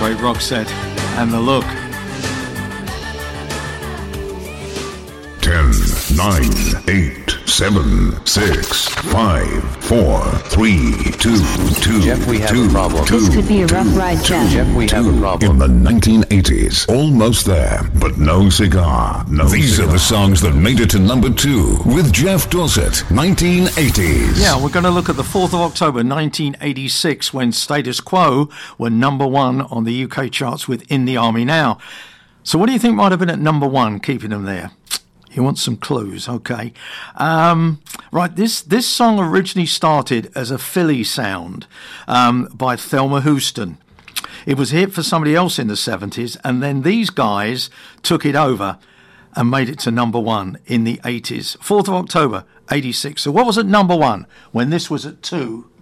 great Roxette and The Look. 10, 9, 8, 7, 6, 5, 4, 3, 2. Jeff, we have a problem. This could be a rough ride, Jeff. Jeff, we have a problem. In the 1980s, almost there, but no cigar. These are the songs that made it to number 2 with Jeff Dorset, 1980s. Yeah, we're going to look at the 4th of October 1986 when Status Quo were number 1 on the UK charts with In the Army Now. So what do you think might have been at number 1 keeping them there? You want some clues, okay. Right, this song originally started as a Philly sound by Thelma Houston. It was a hit for somebody else in the 70s, and then these guys took it over and made it to number 1 in the 80s. 4th of October, 86. So what was at number 1 when this was at 2?